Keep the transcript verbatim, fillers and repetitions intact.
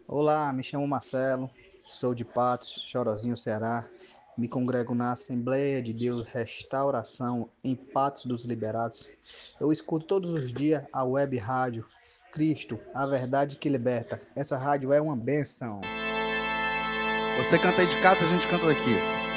Olá, me chamo Marcelo, sou de Patos, Chorozinho, Ceará. Me congrego na Assembleia de Deus Restauração em Patos dos Liberados. Eu escuto todos os dias a web rádio Cristo, a verdade que liberta. Essa rádio é uma benção. Você canta aí de casa, a gente canta daqui.